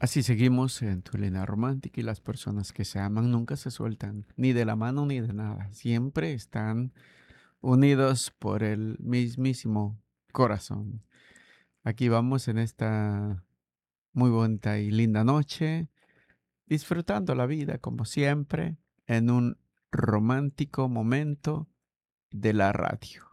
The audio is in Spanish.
Así seguimos en tu línea romántica y las personas que se aman nunca se sueltan, ni de la mano ni de nada. Siempre están unidos por el mismísimo corazón. Aquí vamos en esta muy bonita y linda noche, disfrutando la vida como siempre, en un romántico momento de la radio.